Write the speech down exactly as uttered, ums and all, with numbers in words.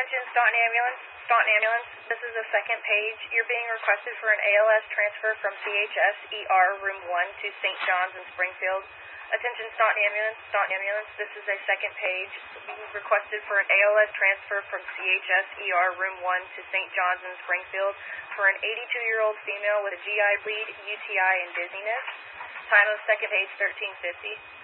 Attention, Staunton Ambulance. Staunton Ambulance, this is the second page. You're being requested for an A L S transfer from C H S E R Room one to Saint John's in Springfield. Attention, Staunton Ambulance. Staunton Ambulance, this is a second page. Being requested for an A L S transfer from C H S E R Room one to Saint John's in Springfield for an eighty-two-year-old female with a G I bleed, U T I, and dizziness. Time of second page, thirteen fifty.